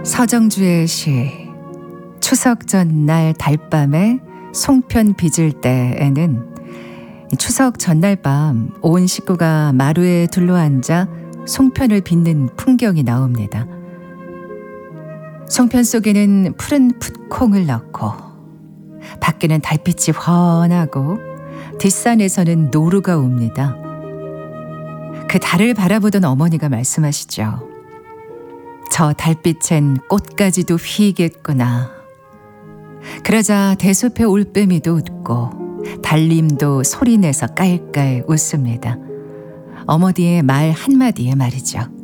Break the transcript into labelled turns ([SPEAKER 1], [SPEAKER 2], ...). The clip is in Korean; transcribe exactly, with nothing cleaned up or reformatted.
[SPEAKER 1] 서정주의 시 추석 전날 달밤에 송편 빚을 때에는 추석 전날 밤 온 식구가 마루에 둘러앉아 송편을 빚는 풍경이 나옵니다. 송편 속에는 푸른 풋콩을 넣고 밖에는 달빛이 훤하고 뒷산에서는 노루가 옵니다. 그 달을 바라보던 어머니가 말씀하시죠. 저 달빛엔 꽃가지도 휘겠구나. 그러자 대숲의 올빼미도 웃고 달님도 소리내서 깔깔 웃습니다. 어머니의 말 한마디에 말이죠.